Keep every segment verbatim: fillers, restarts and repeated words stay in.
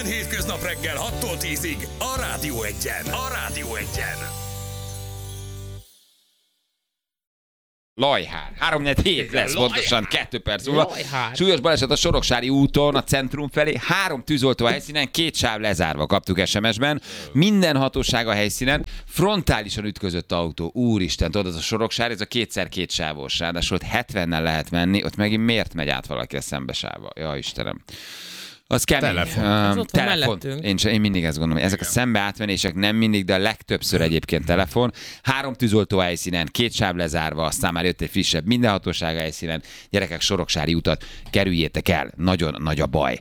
Minden hétköznap reggel hattól tízig a Rádió Egyen. A Rádió Egyen. Lajhár. három negyvenhét lesz Lajhár. pontosan, kettő perc múlva. Lajhár. Súlyos baleset a Soroksári úton, a centrum felé. Három tűzoltó helyszínen, két sáv lezárva, kaptuk es em es-ben. Minden hatóság a helyszínen. Frontálisan ütközött autó. Úristen, tudod, az a Soroksári, ez a kétszer két sávos. Ráadásul ott hetvennel lehet menni, ott megint miért megy át valaki a szembesába? Ja, Istenem. Az kemény. Telefon. Um, Az ott van telefon. mellettünk. Én, én mindig ezt gondolom, hogy ezek a szembe átmenések nem mindig, de a legtöbbször egyébként telefon. Három tűzoltó helyszínen, két sáv lezárva, aztán már jött egy frissebb minden hatóság helyszínen. Gyerekek, Soroksári utat kerüljétek el. Nagyon nagy a baj.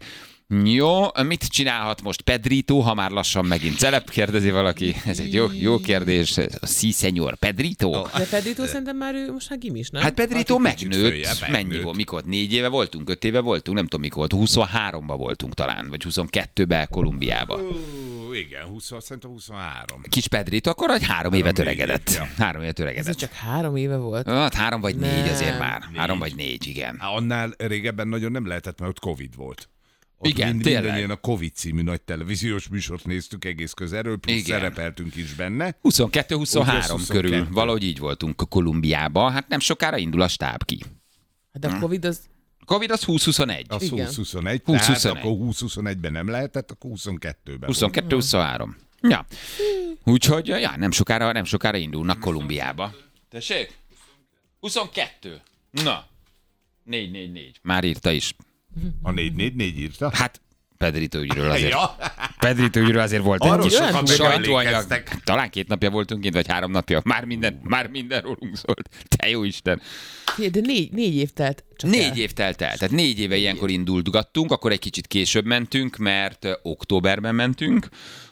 Jó, mit csinálhat most Pedrito, ha már lassan megint celeb, kérdezi valaki. Ez egy jó, jó kérdés. Sí, señor, Pedrito? De Pedrito szerintem már ő most már gimis, nem? Hát Pedrito Hát kicsit megnőtt. följebb, Mennyi megnőtt. volt? Mikor? Négy éve voltunk? Öt éve voltunk? Nem tudom mikor volt. huszonháromba voltunk talán, vagy huszonkettőbe Kolumbiába. Ó, igen, húsz, szerintem huszonhárom. Kis Pedrito akkor egy három évet négy öregedett. év, ja. Három évet Ez öregedett. csak három éve volt. Hát három vagy négy Nem. azért már. Három Négy. vagy négy, igen. Há, annál régebben nagyon nem lehetett, mert ott Covid volt. Ott Igen, mind, tényleg. mindannyian a Covid című nagy televíziós műsort néztük egész közelről, plusz Igen. szerepeltünk is benne. huszonkettő huszonhárom huszonkettő. körül. Valahogy így voltunk Kolumbiába. Hát nem sokára indul a stáb ki. Hát de a Covid az... Covid az húsz huszonegy. Az Igen. húsz huszonegy, húsz tehát huszonegy. akkor húsz huszonegyben nem lehetett, akkor huszonkettőben. huszonkettő huszonhárom. Ja. Úgyhogy ja, nem sokára, nem sokára indulnak Kolumbiába. Tessék? huszonkettő. Na. négy négy négy. Már írta is. A négy négy négy írta? Hát Pedrito ügyről azért. Ja. Pedrito ügyről azért volt egy Arról kis sokan sajtóanyag. megemlékeztek. Talán két napja voltunk kint, vagy három napja. Már minden, már minden rólunk szólt. Te jó Isten. De négy, négy év telt csak el. Négy év telt el. Tehát négy éve ilyenkor indultgattunk, akkor egy kicsit később mentünk, mert ö, októberben mentünk.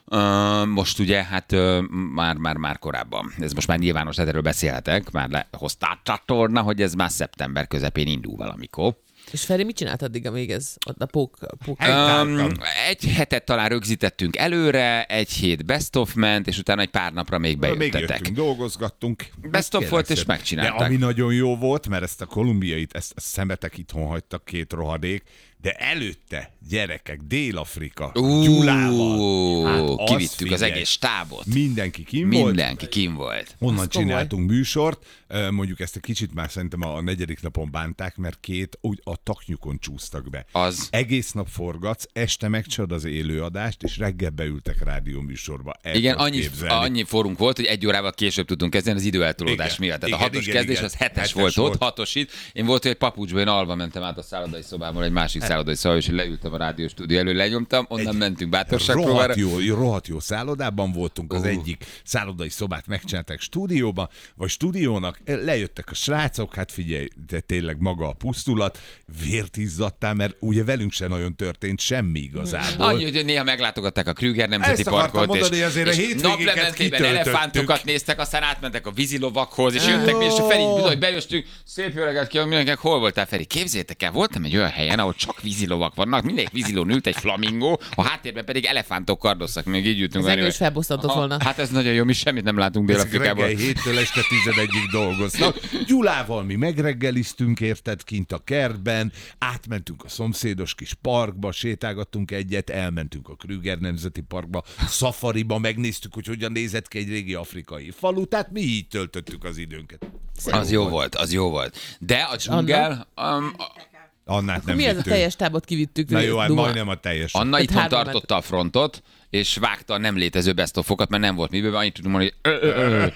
Uh, most ugye, hát uh, már, már, már korábban. Ez most már nyilvános, tehát erről beszélhetek. Már lehoztál csatorna, hogy ez már szeptember közepén indul valamikor. És Feri mit csinált addig, amíg ez ott a pók... pók... Um, egy hetet talán rögzítettünk előre, egy hét best of ment, és utána egy pár napra még Még bejöttetek. jöttünk, dolgozgattunk. Best of volt, és megcsinálták. De ami nagyon jó volt, mert ezt a kolumbiait, ezt a szemetek itthon hagytak, két rohadék, de előtte, gyerekek, Dél-Afrika, Gyulával. Hát Ú, azt kivittük az figyelj. egész stábot. Mindenki kim volt. Mindenki kim volt. Onnan Az komoly. csináltunk műsort, Ö, mondjuk ezt egy kicsit már szerintem a negyedik napon bánták, mert két úgy a taknyukon csúsztak be. Az. Egész nap forgatsz, este megcsinálod az élőadást, és reggel beültek rádióműsorba. El Igen, tudod annyi, képzelni. annyi forunk volt, hogy egy órával később tudtunk kezdeni az időeltolódás Igen, miatt. Tehát igen, a hatos igen, kezdés igen. az hetes, Hetes volt, volt. ott, hatos itt. Én volt, hogy egy papucsban, én alva mentem át a szállodai szobámból, egy másik szállodai szobába, és leültem a rádióstúdió elő, lenyomtam, onnan Egy mentünk bátorságpróbára. Rohadt jó, rohadt jó szállodában voltunk, az Ó. egyik szállodai szobát megcsinálták stúdióba, vagy stúdiónak, lejöttek a srácok, hát figyelj, de tényleg maga a pusztulat, vért izzadtál, mert ugye velünk se nagyon történt semmi igazából. Annyi, hogy néha meglátogatták a Krüger Nemzeti Ezt akartam Parkot, mondani, és, azért a és hétvégéket naplementében kitöltöttük. elefántokat néztek, aztán átmentek a vízilovakhoz, és jöttek mi, és a Feri, bizony, bejöttünk, szép jó reggelt kívánok mindenkinek, hol voltál, Feri? Képzeljétek el, voltam egy olyan helyen, ahol csak vízilovak vannak, mindegyik vízilón ült egy flamingó, a háttérben pedig elefántok kardoztak, még így ültünk. Ez engem is felbosszantott Aha, volna. Hát ez nagyon jó, mi semmit nem látunk Ezek Dél-Afrikából. reggel héttől este tizenegyig dolgoznak. Gyulával mi megreggeliztünk, érted, kint a kertben, átmentünk a szomszédos kis parkba, sétálgattunk egyet, elmentünk a Krüger Nemzeti Parkba, szafariba, megnéztük, hogy hogyan nézett ki egy régi afrikai falu, tehát mi így töltöttük az időnket. Az jó volt, az jó volt. De a dzsungel, um, Annát nem Mi ez a vittünk. teljes tábot kivittük? Na jó, hát Duma? majdnem a teljes. Anna Tehát itthon hárman tartotta a frontot, és vágta a nem létező best of-okat, mert nem volt miből, annyit tudunk mondani, hogy ö, ö, ö.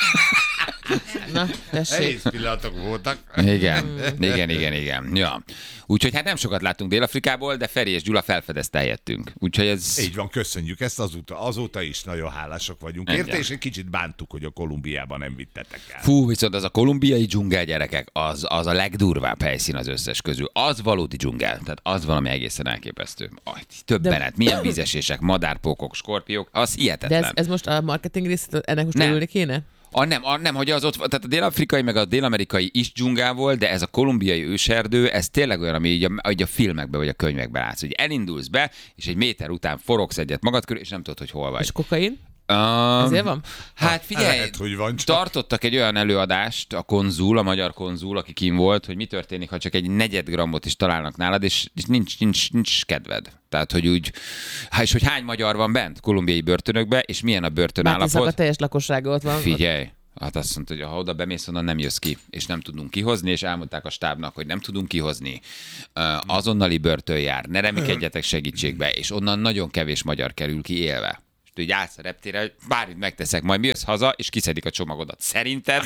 Na, tessék. Nehéz pillanatok voltak. Igen, igen, igen, igen. Ja. Úgyhogy hát nem sokat láttunk Dél-Afrikából, de Feri és Gyula felfedezte helyettünk. Úgyhogy ez... Így van, köszönjük ezt azóta, azóta is nagyon hálásak vagyunk érte, Igen. és egy kicsit bántuk, hogy a Kolumbiában nem vittetek el. Fú, viszont az a kolumbiai dzsungel, gyerekek, az, az a legdurvább helyszín az összes közül. Az valódi dzsungel, tehát az valami egészen elképesztő. Ah, többenet, milyen vízesések, madárpókok, skorpiók, az De hihetetlen. ez, ez most a marketing rész, ennek most Nem. örülni kéne? A nem, a nem, hogy az ott, tehát a dél-afrikai meg a dél-amerikai is dzsungel volt, de ez a kolumbiai őserdő, ez tényleg olyan, ami így a, így a filmekben vagy a könyvekben látsz, hogy elindulsz be, és egy méter után forogsz egyet magad körül, és nem tudod, hogy hol vagy. És kokain? Um, Ezért van? Hát figyelj, Lehet, hogy van csak. tartottak egy olyan előadást, a konzul, a magyar konzul, aki kim volt, hogy mi történik, ha csak egy negyed grammot is találnak nálad, és, és nincs, nincs, nincs kedved. Tehát, hogy úgy, hát és hogy hány magyar van bent kolumbiai börtönökbe, és milyen a börtön Bátiszak a állapot. teljes lakossága ott van. Figyelj, hát azt mondta, hogy ha oda bemész, onnan nem jössz ki, és nem tudunk kihozni, és elmondták a stábnak, hogy nem tudunk kihozni. Uh, azonnali börtön jár, ne reménykedjetek segítségbe, és onnan nagyon kevés magyar kerül ki élve. És így állsz a reptére, hogy bármit megteszek, majd mi jössz haza, és kiszedik a csomagodat. Szerinted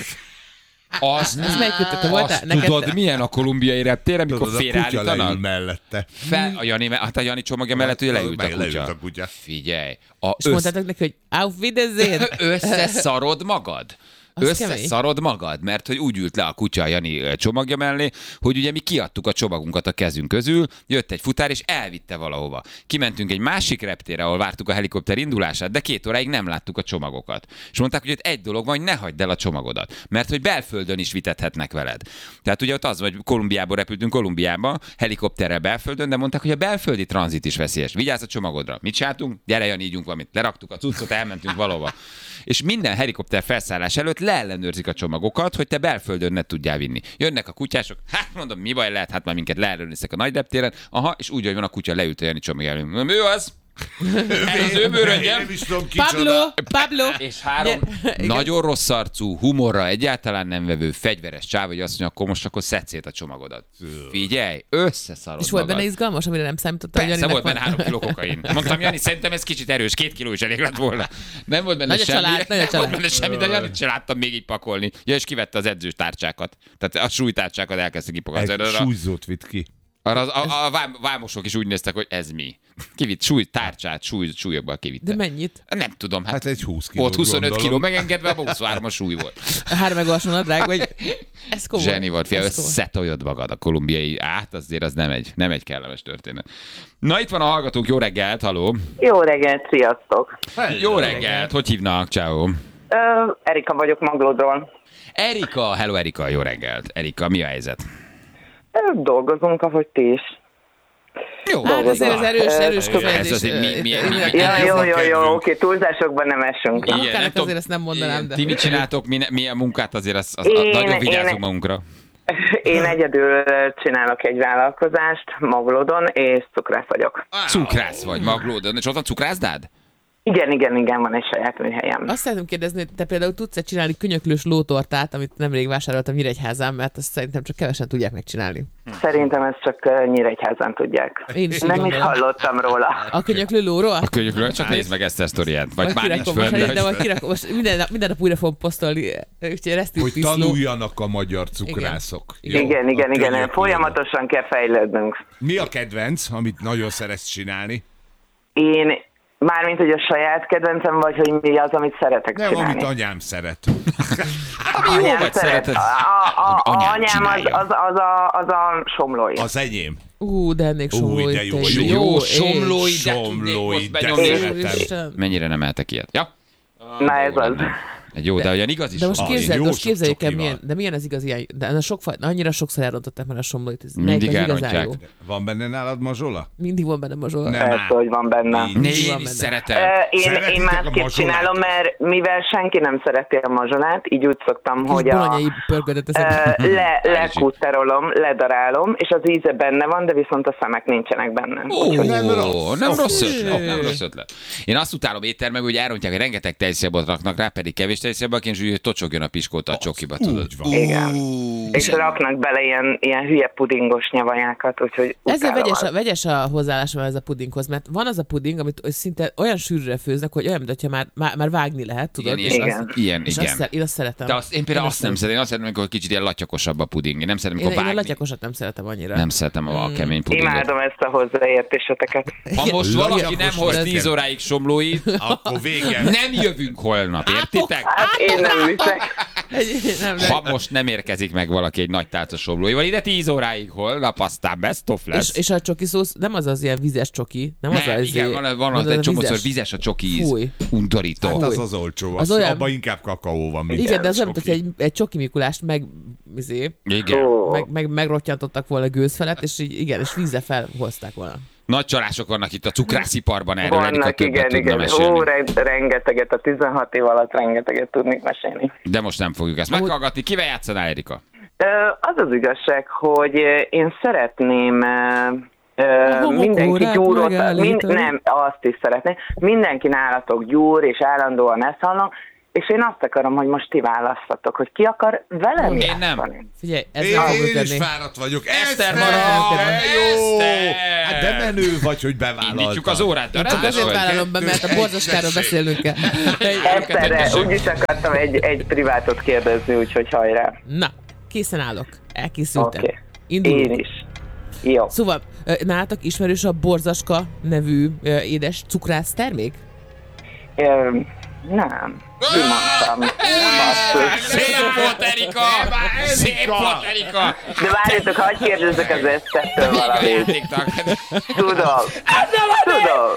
azt, Ez melyik kötötte voltál? azt tudod, milyen a kolumbiai reptér, amikor Tudod, a kutya leül félreállítanak? mellette. Fel, a Jani, hát a Jani csomagja mellett ugye leült a Meg kutya. leült a kutya. Figyelj, a És mondtátok neki, hogy auf Wiedersehen. összeszarod magad. Az Összeszarod magad, mert hogy úgy ült le a kutya a Jani csomagja mellé, hogy ugye mi kiadtuk a csomagunkat a kezünk közül, jött egy futár, és elvitte valahova. Kimentünk egy másik reptérre, ahol vártuk a helikopter indulását, de két óráig nem láttuk a csomagokat. És mondták, hogy ott egy dolog van, hogy ne hagyd el a csomagodat, mert hogy belföldön is vitethetnek veled. Tehát ugye ott az, hogy Kolumbiából repültünk Kolumbiába, helikopterrel belföldön, de mondták, hogy a belföldi tranzit is veszélyes. Vigyázz a csomagodra. Mit csináltunk? Gyere, Jani, ígyunk valamit. Leraktuk a cuccot, elmentünk valahova. És minden helikopter felszállás előtt leellenőrzik a csomagokat, hogy te belföldön ne tudjál vinni. Jönnek a kutyások, hát mondom, mi baj lehet, hát már minket leellenőriztek a nagy reptéren, aha, és úgy, hogy van a kutya leült a Jani csomag elő. Mondom, ő az? Ez az ő bőröngyem. Nem is tudom, Pablo, kicsoda. Pablo. És három Igen. nagyon rossz arcú, humorra egyáltalán nem vevő, fegyveres csáv, hogy azt mondja, akkor most akkor szedd szét a csomagodat. Figyelj, összeszarod És volt magad. benne izgalmas, amire nem számítottál, hogy Persze, Janinak volt benne van? három kiló kokain. Mondtam, Jani, szerintem ez kicsit erős, két kiló is elég lett volna. Nem volt benne Nagy a semmi. család, nagy a nem volt család. benne semmi, de Janit se láttam még így pakolni. Ja, és kivette az edzős tárcsákat. Tehát a súlytárcsákat elkezdte kipakolni. Egy súlyzót vitt ki. Arra az, a, a vám- vámosok is úgy néztek, hogy ez mi. Kivitt súly, tárcsát, súly, súlyokban kivitte. De mennyit? Nem tudom, hát, Hát egy húsz kiló. volt huszonöt kiló megengedve, abban huszonhárom a súly volt. Három meg alsó nadrág, vagy... Ez komoly. Zseni volt, fia, Ez komoly. összetoljod magad a kolumbiai át, azért az nem egy, nem egy kellemes történet. Na itt van a hallgatónk, jó reggelt, haló. Jó reggelt, sziasztok! Jó reggelt, hogy hívnak, ciao. Ö, Erika vagyok Maglódról. Erika, hello Erika, jó reggelt. Erika, mi a helyzet? Ö, Dolgozunk, ahogy ti is. Jó, Hát azért az erős, erős Ez kifejezés. azért mi- mi- mi- mi- Ja, jó, jó, jó, kedvünk. oké, túlzásokban nem esünk. Igen, Munkának nem tudom, azért ezt nem mondanám, igen, de- Ti mit csináltok, mi, mi a munkát azért, az, az, Én- nagyon vigyázunk én- magunkra. Én egyedül csinálok egy vállalkozást Maglódon, és cukrász vagyok. Cukrász vagy, Maglódon, és ott van cukrászdád? Igen, igen, igen, van egy saját műhelyem. Azt szeretném kérdezni, hogy te például tudsz-e csinálni könyöklős lótortát, amit nemrég vásároltam Nyíregyházán, mert azt szerintem csak kevesen tudják megcsinálni. Szerintem ezt csak ö, Nyíregyházán tudják. Én is így Nem is gondolom. hallottam róla. A könyöklő lóról? A könyvről, csak nézd meg ezt a sztoriát. Vagy már nincs kirakom, fönn. most, de de- majd kirakom, most minden, nap, minden nap újra fogom posztolni, úgyhogy ezt Hogy itt tanul. tanuljanak a magyar cukrászok. Jó, Igen, igen, a igen, könyök folyamatosan kell fejlődnünk. Mi a kedvenc, amit nagyon szeretsz csinálni? Én, mármint, hogy a saját kedvencem, vagy hogy mi az, amit szeretek Nem, csinálni. amit anyám szeret. Jó Anyám vagy szeret. szereted. A, a, a, Anyám anyám az, csinálja. az, az, a, az a somlói. Az enyém. Ú, de ennék Ú, somlói. de jó, te jó, Jó, ég. somlói, de Somlói, tudnék most de benyomni. szeretem. Isten. Mennyire nem eltek ilyet? Ja? Na ez az. Egy jó, de olyan igazi De most somlói. képzeld, jó most sok képzeljük el, csokival. milyen, de milyen az igazi, ilyen- de a sok, annyira sokszor elrontották már a somlóit. Ez Mindig melyik az igazán elrontják. jó? Van benne nálad mazsola? Mindig van benne mazsola. Nem. Persze, hogy van benne. Így. Né, Mindig én van is benne. szeretem. Ö, Én, Szeretitek én a másképp mazsolát? csinálom, mert mivel senki nem szereti a mazsolát, így úgy szoktam, Kis hogy a, bolonyai pörködet ö, eszek. le, lekutterolom, ledarálom, és az íze benne van, de viszont a szemek nincsenek benne. Ó, nem nem rossz. rossz, nem rossz Oké. ötlet, nem rossz ötlet. Én azt utálom éttermekben, hogy elrontják, hogy rengeteg tejszabot raknak rá, pedig kevés tejszabot, és úgy tocsogjon a piskóta a csokiba, tudod. Úgy van. Igen. És raknak bele ilyen, ilyen hülye pudingos nyavajákat, úgyhogy Ezzel utálom vegyes a, azt. vegyes a hozzáállásom ez a pudinghoz, mert van az a puding, amit szinte olyan sűrűre főznek, hogy olyan, mintha már, már, már vágni lehet, tudod? Igen, és ilyen, azt, ilyen, és igen. azt, szer- én azt szeretem. De azt, én például Én azt nem szeretem, én azt szeretem, amikor kicsit ilyen latyakosabb a puding. Én nem szeretem, Én, amikor én a vágni. latyakosat nem szeretem annyira. Nem szeretem a kemény pudingot. Imádom ezt a hozzáértéseteket. Ha most valaki nem Latyakos hoz vagy. tíz óráig somlóit, Akkor vége. nem jövünk holnap, értitek? Hát én nem viszek. nem, nem. Ha most nem érkezik meg valaki egy nagy tálca somlóival, ide tíz óráig holnap, aztán best of lesz. És, és a csoki szósz nem az az ilyen vizes csoki, nem az Nem, az igen, van, van az az egy a csomószor vizes. vizes a csoki íz. Fúj. Undorító. Hát az az olcsó, az, Az az olyan- abban inkább kakaó van, mint Igen, de az olyan, mint csoki. hogy egy, egy csoki Mikulást meg, izé, Igen. Ó, meg, meg, megrottyantottak volna gőz felett, és így, igen, és vízzel felhozták volna. Nagy csalások vannak itt a cukrásziparban, erről Erika Vannak, többet igen, tudna igen. mesélni. Ó, re- rengeteget, a tizenhat év alatt rengeteget tudnék mesélni. De most nem fogjuk ezt meghallgatni. Kivel játszanál, Erika? Ö, Az az igazság, hogy én szeretném ö, ö, mindenki gyúrot, mind, nem, azt is szeretném, mindenki nálatok gyúr, és állandóan ezt hallom, és én azt akarom, hogy most ti választatok, hogy ki akar velem Én játszani. nem. Figyelj, ez Én, nem fog én is működni. fáradt vagyok. Eszter Eszter, marad! de jó! Eszter! Hát de menő vagy, hogy bevállaltad. Indítjuk az órát, de Csak rendes azért vagy. vállalom be, mert a borzaskáról beszélnünk kell. Egyszerre, úgyis akartam egy, egy privátot kérdezni, úgyhogy hajrá. Na, készen állok. Elkészültem. Oké. Indulunk. Én is. Jó. Szóval, ö, nálatok ismerős a Borzaska nevű ö, édes cukrász termék? Ö, Nem. Kimondtam. Basszus. Szép volt, Erika! Szép volt, Erika! De várjatok, hagyj kérdezzek az Esztertől valamit. Játéktak. Tudom. Tudom.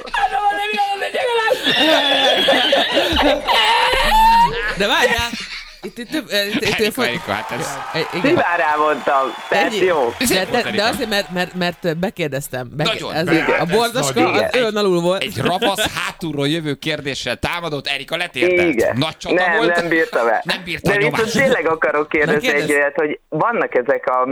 De várjál! Itt, itt több... Itt, itt, itt, Erika, Erika, hát ez... igen. Sziván rámondtam. Tehát Ennyi. jó. De, de, de azért, mert, mert, mert bekérdeztem. Beke, Nagyon. ez, Igen, a Borzaska nagyon. az ön alul volt. Egy ravasz hátulról jövő kérdéssel támadott, Erika letérdelt. Igen. Nagy csata nem, volt. nem bírtam el. Nem bírta De a viszont nyomást. tényleg akarok kérdezni Na, kérdezz. egy olyat, hogy vannak ezek a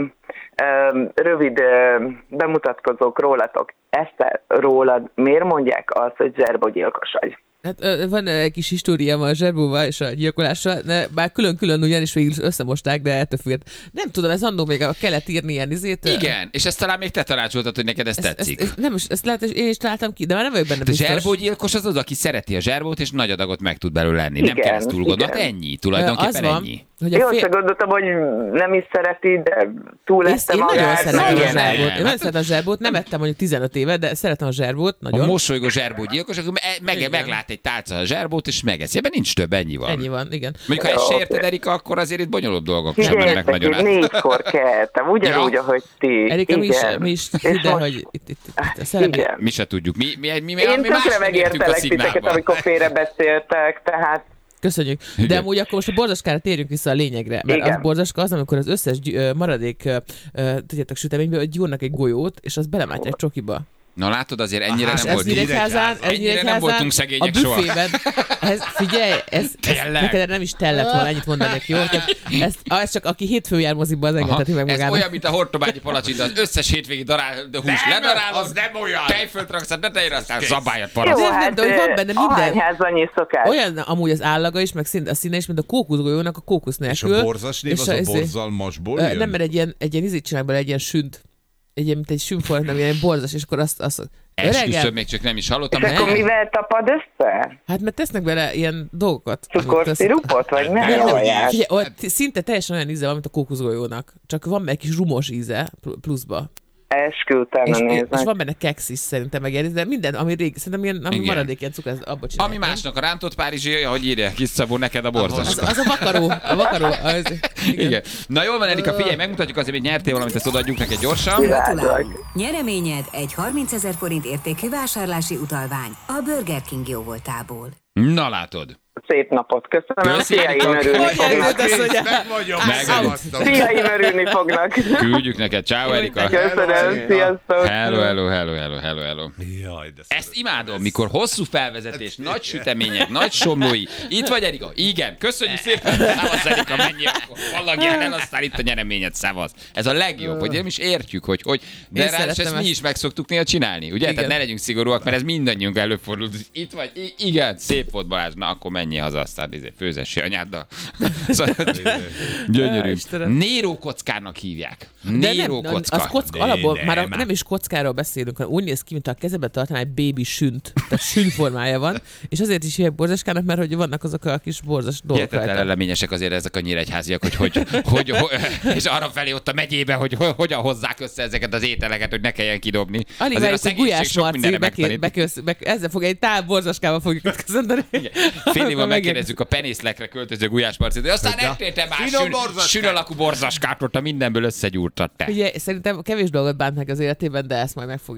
um, rövid uh, bemutatkozók rólatok. Eszter, rólad miért mondják azt, hogy zserbogyilkos vagy? Hát ö, van egy kis históriám a zserbóval és a gyilkolással, de bár külön-külön ugyanis végül is összemosták, de ettől függ. Nem tudom, ez annól még kellett írni ilyen izét. Igen, és ezt talán még te tanácsoltad, hogy neked ez Ezt, ezt, tetszik. ezt, nem, ezt lehet, hogy én is találtam ki, de már nem vagyok benne De biztos. zserbógyilkos az az, aki szereti a zserbót, és nagy adagot meg tud belőle lenni. Nem Igen, kell ezt túl gondolni. igen. Ennyi, Ö, tulajdonképpen az van, ennyi. hogy a Jó, fél... csak gondoltam, hogy nem is szereti, de túl Én, lette én nagyon magát. szeretem a ilyenek. zserbót. Én Hát- nagyon szeretem a zserbót, nem ettem mondjuk tizenöt éve, de szeretem a zserbót, A nagyon. mosolygó zserbógyilkos, akkor me- meg, Igen. meglát egy tálca a zserbót, és megeszi. Ebben nincs több, ennyi van. Ennyi van, igen. Mondjuk, ha ezt Jó, sérted, oké. Erika, akkor azért itt bonyolult dolgok sem mennek Figyeljetek, nagyon így át. négykor keltem, ugyanúgy, Ja. ahogy ti. Erika, mi is, Igen. mi is És hidd el, most- hogy itt, itt, itt, itt a szellemi... Igen. Mi se tudjuk. Mi, mi, mi, mi, mi, Én mi más tökre nem értünk a megértelek titeket, szignálban. amikor félrebeszéltek, tehát Köszönjük. Igen. De amúgy akkor most a borzaskára térjünk vissza a lényegre. Mert Igen. az borzsaska az, amikor az összes gy- ö, maradék, ö, ö, tudjátok, süteményből gyúrnak egy golyót, és azt belemátják csokiba. Na látod, azért ennyire Aha, nem Ez volt. Nyíregyházán, ez Ennyire nem Nyíregyházán, voltunk szegények a soha. büfében. Ez, figyelj, ez, ez Tényleg? neked nem is tellett volna, ennyit mondani neki, jó? Tehát Ez, ez csak aki hétfőn jár moziba, az Aha. engedheti meg Ez magának. olyan, mint a hortobágyi palacsinta, az összes hétvégi darál, de hús ledarálod, az nem olyan. tejfölt raksz a tetejére, aztán zabályat jó, paraszt. nem, hát de hogy van benne minden. ahányház annyi szokás. Olyan amúgy az állaga is, meg szint a színe is, mint a kókuszgolyónak a kókusz És nélkül. a borzas név és az a izé- borzalmasból Ö, jön? Nem, mert egy ilyen, egy ilyen izét csinál bele, egy ilyen sünt. Egy ilyen, mint egy sünfolt, nem ilyen borzas, és akkor azt, azt Esküszöm, még csak nem is hallottam. És akkor Nem. mivel tapad össze? hát mert tesznek bele ilyen dolgokat. amit tesz- Cukorszirupot, vagy nem? Nem, Olyat. Figyelj, olyan- szinte teljesen olyan íze van, mint a kókuszgolyónak. Csak van egy kis rumos íze pl- pluszba. Esküvtem, És, és néznek. van benne keksz is szerintem meg, de minden, ami régi, szerintem ilyen, ami Igen. maradék ilyen cukor, abba csinálják. Ami másnak a rántott párizsi, ahogy írja, kis Szabó, neked a Az, borzaska. az a vakaró, a vakaró. Az, igen. Igen. Na jól van, Erika, figyelj, megmutatjuk azért, hogy nyertél valamit, ezt odaadjuk neked gyorsan. Gratulálok. Nyereményed egy harmincezer forint értékű vásárlási utalvány a Burger King jóvoltából. Na látod. Szép napot. Köszönöm. Köszi, Fiaim Erika. örülni Hogy fognak. eljutott, azt mondja? Meg vagyok, Megvagyok. megszavaztam. Fiaim örülni fognak. Küldjük neked. Ciao, Erika. Köszönöm. Sziasztok. Hello, hello, hello, hello, hello, hello. Jaj, de Ezt imádom, mikor hosszú felvezetés, nagy sütemények, nagy somlói. Itt vagy, Erika? Igen, köszönjük szépen. Szávasz, Erika, menj akkor. Vallagjál el, aztán itt a nyereményed, szavasz. Ez a legjobb, hogy nem is értjük, hogy hogy. De Én ráadásul ezt szerettem mi ezt. is meg szoktuk néha csinálni, ugye? Igen. Tehát ne legyünk szigorúak, mert ez mindannyiunk előfordul. Itt vagy, I- igen, szép volt, Balázs, na akkor menjél haza, aztán izé, főzessél anyáddal. Szóval, gyönyörű. Á, Istenem. Néró kockának hívják. De Néró nem, kocka. az kocka De alapból, nem. már a, nem is kockáról beszélünk, hanem úgy néz ki, mint a kezebe tartaná egy bébi sünt. Tehát sűn formája van, és azért is hívják borzaskának, mert hogy vannak azok a kis borzas dolgok Hihetetlen rajta. eleményesek azért ezek a nyíregyháziak, hogy, hogy, hogy, hogy, és arra felé ott a megyébe, hogy, hogy hogyan hozzák össze ezeket az ételeket, hogy ne kelljen kidobni. Alig Azért a várjuk, hogy szegénység Gulyás sok Marci mindenre beké, megtanít. bekösz, bek, ezzel fog egy tál borzaskával fogjuk őt köszönteni. Fél éve Akkor megkérdezzük a penészlekre költöző Gulyás Marcit, hogy aztán ettél már Finom sün, borzaskát. sün alakú borzaskát, ott a mindenből összegyúrtad te. Ugye, szerintem kevés dolgot bánt meg az életében, de ezt majd megfogja.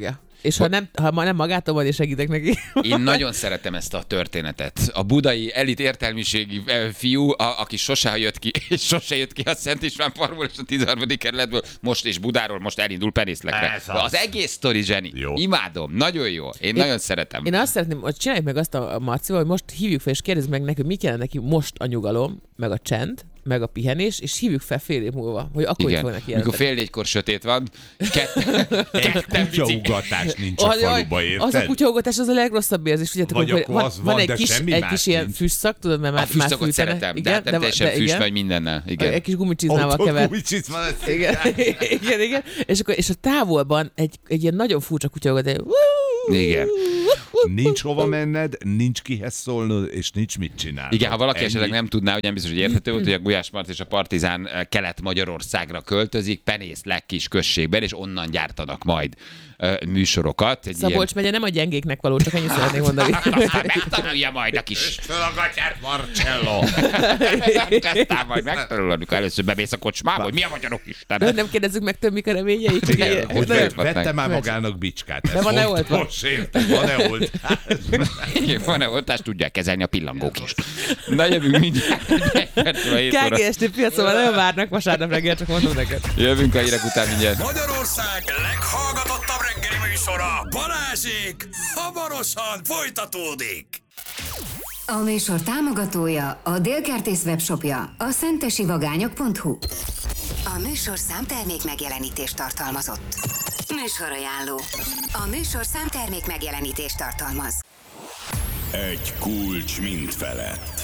És ha nem, ha ma nem magától van, és segítek neki. Én nagyon szeretem ezt a történetet. A budai elit értelmiségi fiú, a, aki sose jött ki, és sose jött ki a Szent István parkból és a tizenharmadik kerületből, most és Budáról most elindul penészlekre. Az. az egész sztori zseni. Jó. Imádom, nagyon jó. Én, én nagyon szeretem. Én azt szeretném, hogy csináljuk meg azt a Marcival, hogy most hívjuk fel, és kérdezzük meg neki, mit kellene neki most a nyugalom, meg a csend, meg a pihenés, és hívjuk fel fél év múlva, hogy akkor igen. Itt fognak jelenteni. Mikor fél négykor sötét van, egy kutyaugatás nincs a faluba, érted? Az a kutyaugatás az a legrosszabb érzés. Tudjátok, vagy hogy van, az van, van egy de kis, egy kis ilyen fűszak, tudod, mert már, a fűszakot már szeretem, igen, de hát nem de, teljesen de, füst igen. vagy mindennel. Igen. Egy kis gumicsizmával kever. Gumicsizma lesz. Igen, igen, igen. És, akkor, és a távolban egy, egy ilyen nagyon furcsa kutyaugatás. Igen. Nincs hova menned, nincs kihez szólnod, és nincs mit csinálni. Igen, ha valaki esetleg nem tudná, hogy nem biztos, hogy érthető volt, hogy a Gulyás Marci és a Partizán Kelet-Magyarországra költözik, Penészlek kis községben, és onnan gyártanak majd uh, műsorokat. Egy Szabolcs megye nem a gyengéknek való, csak ennyit szeretnék mondani. Aztán megtanulja majd a kis... Föl a gatyát, Marcello! Aztán majd megtanul, amikor először bemész a kocsmába, hogy mi a magyarok Isten. Nem kérdezzük meg több, mik a reményeik. Igen, Hogy nagyon- vette már magának bicskát. De van-e oltva? Most értem, van-e oltva? Igen, van-e oltást, tudják kezelni a pillangók is. Na jövünk mindjárt. K G S T piacon nagyon várnak vasárnap reggel, csak mondom neked. Jövünk a hírek után mindjárt. Magyarország leghallgatottabb reggeli műsora, Balázsék, hamarosan folytatódik. A műsor támogatója a Dél-Kertész webshopja, a szentesivagányok pont hu. A műsor számtermék megjelenítést tartalmazott. Műsorajánló. A műsor számtermék megjelenítést tartalmaz. Egy kulcs mind felett.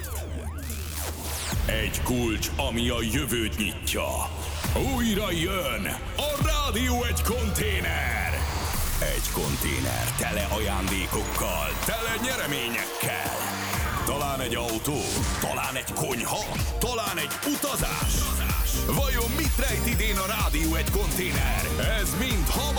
Egy kulcs, ami a jövőt nyitja. Újra jön a Rádió egy konténer. Egy konténer tele ajándékokkal, tele nyereményekkel. Talán egy autó, talán egy konyha, talán egy utazás. Vajon mit rejt idén a Rádió egy konténer? Ez mind